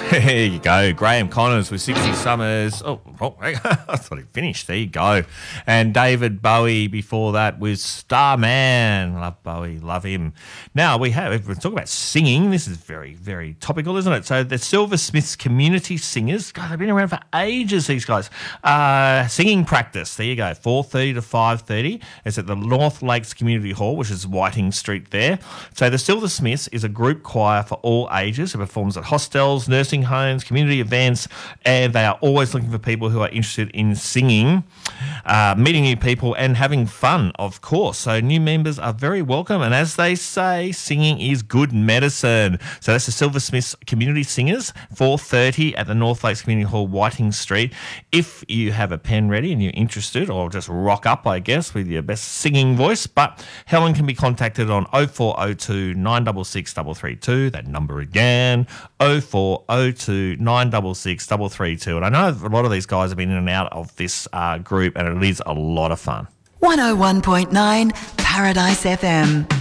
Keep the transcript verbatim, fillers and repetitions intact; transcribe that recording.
There you go. Graham Connors with sixty Summers. Oh, oh I thought he finished. There you go. And David Bowie before that was Starman. Love Bowie. Love him. Now, we have, if we're talking about singing, this is very, very topical, isn't it? So the Silversmiths Community Singers, God, they've been around for ages, these guys. Uh, singing practice. There you go. four thirty to five thirty. It's at the North Lakes Community Hall, which is Whiting Street there. So the Silversmiths is a group choir for all ages. It performs at hostels, nursing homes, community events, and they are always looking for people who are interested in singing, uh, meeting new people and having fun, of course. So new members are very welcome, and as they say, singing is good medicine. So that's the Silversmiths Community Singers, four thirty at the North Lakes Community Hall, Whiting Street. If you have a pen ready and you're interested, or just rock up, I guess, with your best singing voice, but Helen can be contacted on oh four oh two, nine six six, three three two, that number again, oh four oh two, nine six six, three three two. And I know a lot of these guys have been in and out of this uh, group, and it is a lot of fun. one oh one point nine Paradise F M.